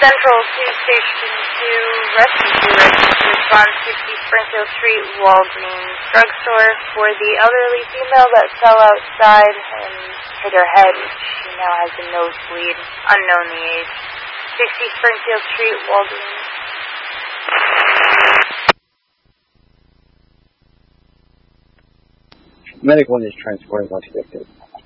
Central to Station 2, rescue respond 60 Springfield Street, Walgreens drugstore for the elderly female that fell outside and hit her head. She now has a nosebleed, unknown the age. 60 Springfield Street, Walgreens. Medic 1 is transporting on to victim.